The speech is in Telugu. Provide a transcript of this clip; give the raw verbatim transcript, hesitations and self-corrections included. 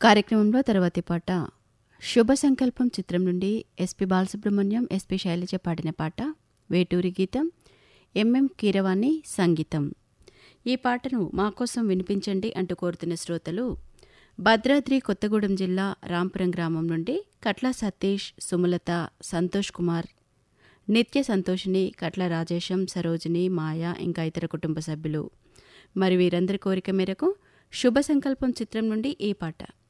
కార్యక్రమంలో తర్వాతి పాట శుభ సంకల్పం చిత్రం నుండి ఎస్పి బాలసుబ్రహ్మణ్యం, ఎస్పి శైలజ పాడిన పాట. వేటూరి గీతం, ఎంఎం కీరవాణి సంగీతం. ఈ పాటను మాకోసం వినిపించండి అంటూ కోరుతున్న శ్రోతలు భద్రాద్రి కొత్తగూడెం జిల్లా రాంపురం గ్రామం నుండి కట్ల సతీష్, సుమలత, సంతోష్ కుమార్, నిత్య సంతోషిని, కట్ల రాజేశం, సరోజిని, మాయ ఇంకా ఇతర కుటుంబ సభ్యులు. మరి వీరందరి కోరిక మేరకు శుభ సంకల్పం చిత్రం నుండి ఈ పాట.